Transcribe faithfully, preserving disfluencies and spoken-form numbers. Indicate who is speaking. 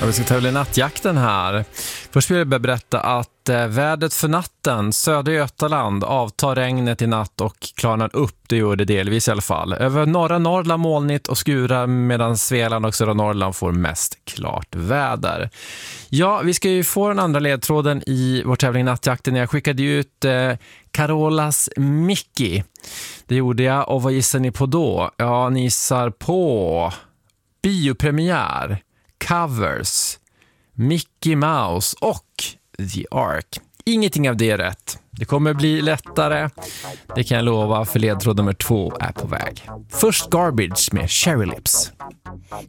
Speaker 1: Ja, vi ska tävla i nattjakten här. Först vill jag bara berätta att eh, vädret för natten, södra Götaland, avtar regnet i natt och klarnar upp, det gör det delvis i alla fall. Över norra Norrland molnigt och skurar, medan Svealand och södra Norrland får mest klart väder. Ja, vi ska ju få den andra ledtråden i vår tävling nattjakten. Jag skickade ju ut eh, Carolas Mickey. Det gjorde jag, och vad gissar ni på då? Ja, ni gissar på biopremiär, covers, Mickey Mouse och The Ark. Ingenting av det är rätt. Det kommer bli lättare. Det kan jag lova, för ledtråd nummer två är på väg. Först Garbage med Cherry Lips.